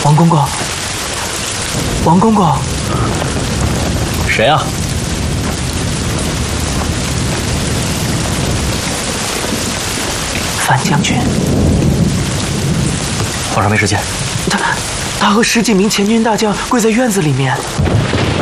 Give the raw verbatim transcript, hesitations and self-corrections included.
王公公，王公公， 谁啊？ 樊将军。 皇上没时间。 他他和十几名前军大将跪在院子里面。